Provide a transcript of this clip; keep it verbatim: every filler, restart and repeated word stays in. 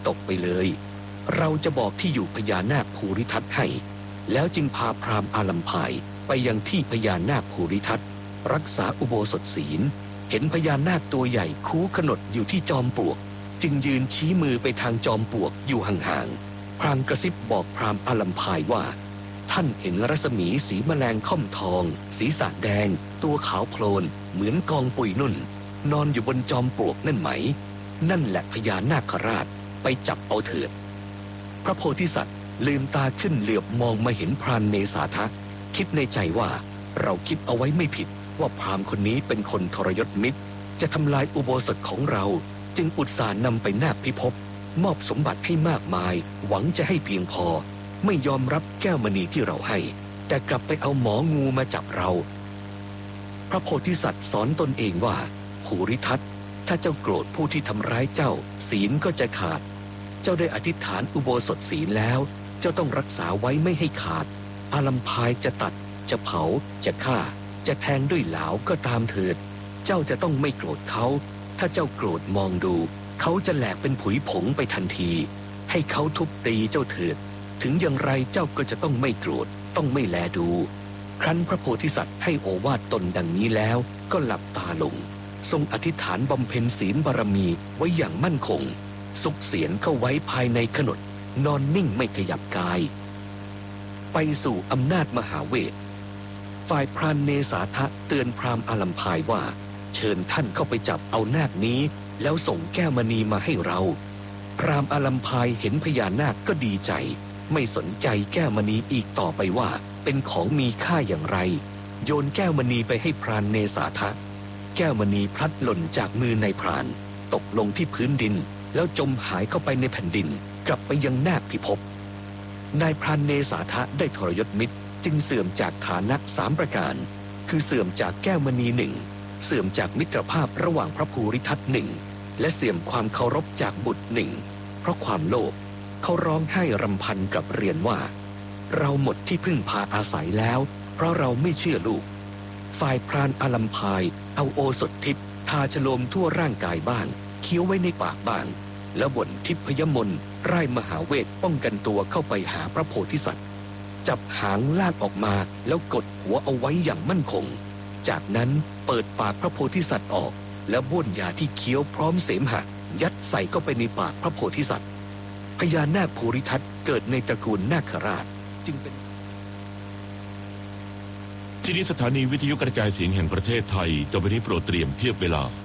ตกไปเลยเราจะบอกที่อยู่พญานาคภูริทัตให้แล้วจึงพาพราหมณ์อาลัมพายไปยังที่พญานาคภูริทัตรักษาอุโบสถศีลเห็นพญานาคตัวใหญ่คู้ขนดอยู่ที่จอมปลวกจึงยืนชี้มือไปทางจอมปลวกอยู่ห่างๆพรางกระซิบบอกพราหมณ์อาลัมพายว่าท่านเห็นรัศมีสีแมลงค่อมทองศีรษะแดงตัวขาวโพลนเหมือนกองปุยนุ่นนอนอยู่บนจอมปลวกนั่นไหมนั่นแหละพญานาคราชไปจับเอาเถิดพระโพธิสัตว์ลืมตาขึ้นเหลือบมองมาเห็นพรานเนสาทะคิดในใจว่าเราคิดเอาไว้ไม่ผิดว่าพราหมณ์คนนี้เป็นคนทรยศมิตรจะทำลายอุโบสถของเราจึงอุตส่าห์นำไปนาคพิภพมอบสมบัติให้มากมายหวังจะให้เพียงพอไม่ยอมรับแก้วมณีที่เราให้แต่กลับไปเอาหมองูมาจับเราพระโพธิสัตว์สอนตนเองว่าภูริทัตถ้าเจ้าโกรธผู้ที่ทำร้ายเจ้าศีลก็จะขาดเจ้าได้อธิษฐานอุโบสถศีลแล้วเจ้าต้องรักษาไว้ไม่ให้ขาดอาลัมพายจะตัดจะเผาจะฆ่าจะแทงด้วยเหลาก็ตามเถิดเจ้าจะต้องไม่โกรธเขาถ้าเจ้าโกรธมองดูเขาจะแหลกเป็นผุยผงไปทันทีให้เขาทุบตีเจ้าเถิดถึงอย่างไรเจ้าก็จะต้องไม่โกรธต้องไม่แลดูครั้นพระโพธิสัตว์ให้โอวาทตนดังนี้แล้วก็หลับตาลงทรงอธิษฐานบำเพ็ญศีลบารมีไว้อย่างมั่นคงสุกเสียนเข้าไว้ภายในขนดนอนนิ่งไม่ขยับกายไปสู่อำนาจมหาเวทฝ่ายพรานเนสาทะเตือนพราหมณ์อาลัมพายว่าเชิญท่านเข้าไปจับเอานาคนี้แล้วส่งแก้วมณีมาให้เราพราหมณ์อาลัมพายเห็นพญานาคก็ดีใจไม่สนใจแก้วมณีอีกต่อไปว่าเป็นของมีค่าอย่างไรโยนแก้วมณีไปให้พรานเนสาทะแก้วมณีพลัดหล่นจากมือนายพรานตกลงที่พื้นดินแล้วจมหายเข้าไปในแผ่นดินกลับไปยังนาคพิภพนายพรานเนสาทะได้ทรยศมิตรจึงเสื่อมจากฐานะสามประการคือเสื่อมจากแก้วมณีหนึ่งเสื่อมจากมิตรภาพระหว่างพระภูริทัตหนึ่งและเสื่อมความเคารพจากบุตรหนึ่งเพราะความโลภเขาร้องไห้รำพันกับเรียนว่าเราหมดที่พึ่งพาอาศัยแล้วเพราะเราไม่เชื่อลูกฝ่ายพรานอาลัมพายเอาโอสถทิพย์ทาฉโลมทั่วร่างกายบ้างเคี้ยวไว้ในปากบ้างแล้วบ่นทิพยมนต์ไร้มหาเวทป้องกันตัวเข้าไปหาพระโพธิสัตว์จับหางลากออกมาแล้วกดหัวเอาไว้อย่างมั่นคงจากนั้นเปิดปากพระโพธิสัตว์ออกแล้วบ้วนยาที่เคี้ยวพร้อมเสมหะยัดใส่เข้าไปในปากพระโพธิสัตว์พญานาคภูริทัตเกิดในตระกูลนาคราชจึงเป็นที่นี้สถานีวิทยุกระจายเสียงแห่งประเทศไทยต่อไปนี้โปรดเตรียมเทียบเวลา